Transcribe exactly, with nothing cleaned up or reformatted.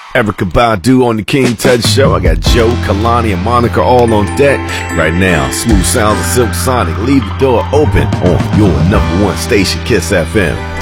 Erykah Badu on the King Tut Show. I got Joe, Kalani, and Monica all on deck right now. Smooth sounds of Silk Sonic. Leave the door open on your number one station, Kiss F M.